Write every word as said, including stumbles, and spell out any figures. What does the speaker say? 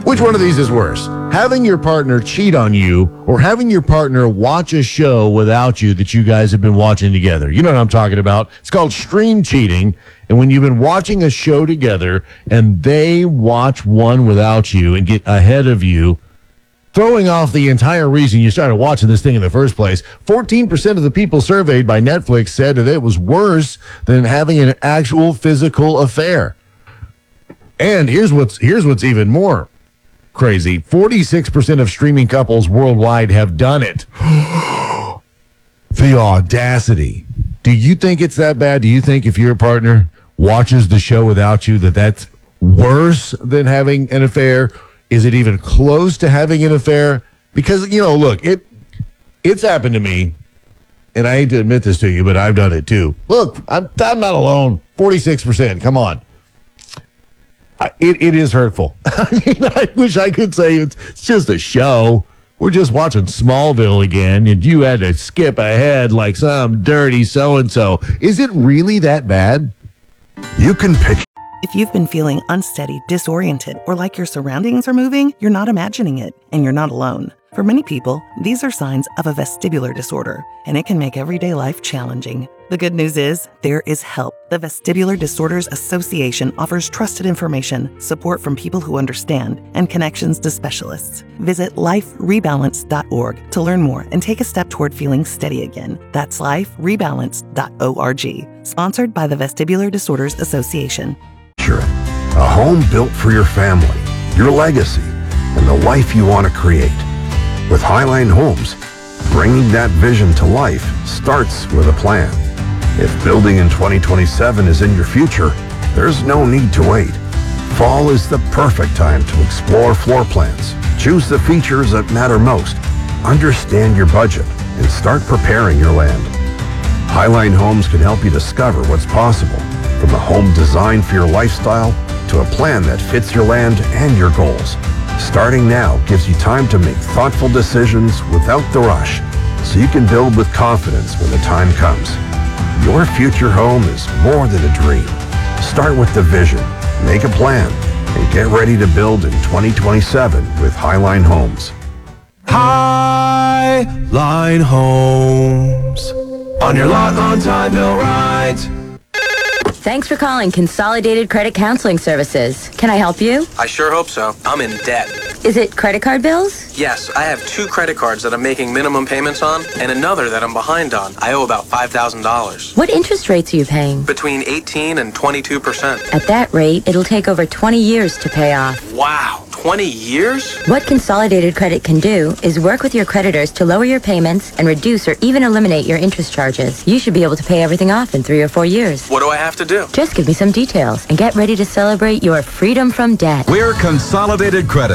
Which one of these is worse? Having your partner cheat on you or having your partner watch a show without you that you guys have been watching together? You know what I'm talking about. It's called stream cheating. And when you've been watching a show together and they watch one without you and get ahead of you, throwing off the entire reason you started watching this thing in the first place, fourteen percent of the people surveyed by Netflix said that it was worse than having an actual physical affair. And here's what's here's what's even more crazy. forty-six percent of streaming couples worldwide have done it. The audacity. Do you think it's that bad? Do you think if your partner watches the show without you that that's worse than having an affair? Is it even close to having an affair? Because, you know, look, it it's happened to me, and I hate to admit this to you, but I've done it too. Look, I'm, I'm not alone. forty-six percent, come on. I, it, it is hurtful. I mean, I wish I could say it's, it's just a show. We're just watching Smallville again, and you had to skip ahead like some dirty so-and-so. Is it really that bad? You can pick. If you've been feeling unsteady, disoriented, or like your surroundings are moving, you're not imagining it, and you're not alone. For many people, these are signs of a vestibular disorder, and it can make everyday life challenging. The good news is, there is help. The Vestibular Disorders Association offers trusted information, support from people who understand, and connections to specialists. Visit life rebalance dot org to learn more and take a step toward feeling steady again. That's life rebalance dot org. Sponsored by the Vestibular Disorders Association. A home built for your family, your legacy, and the life you want to create. With Highline Homes, bringing that vision to life starts with a plan. If building in twenty twenty-seven is in your future, there's no need to wait. Fall is the perfect time to explore floor plans, choose the features that matter most, understand your budget, and start preparing your land. Highline Homes can help you discover what's possible, from a home designed for your lifestyle to a plan that fits your land and your goals. Starting now gives you time to make thoughtful decisions without the rush, so you can build with confidence when the time comes. Your future home is more than a dream. Start with the vision, make a plan, and get ready to build in twenty twenty-seven with Highline Homes. Highline Homes. On your lot, on time, bill right. Thanks for calling Consolidated Credit Counseling Services. Can I help you? I sure hope so. I'm in debt. Is it credit card bills? Yes, I have two credit cards that I'm making minimum payments on and another that I'm behind on. I owe about five thousand dollars. What interest rates are you paying? Between eighteen and twenty-two percent. At that rate, it'll take over twenty years to pay off. Wow, twenty years? What Consolidated Credit can do is work with your creditors to lower your payments and reduce or even eliminate your interest charges. You should be able to pay everything off in three or four years. What do I have to do? Just give me some details and get ready to celebrate your freedom from debt. We're Consolidated Credit.